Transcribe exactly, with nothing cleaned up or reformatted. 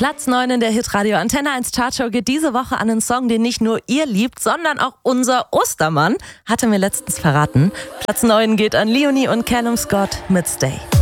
Platz neun in der Hitradio Antenne eins Chartshow geht diese Woche an einen Song, den nicht nur ihr liebt, sondern auch unser Ostermann, hatte mir letztens verraten. Platz neun geht an Leonie und Callum Scott mit Stay.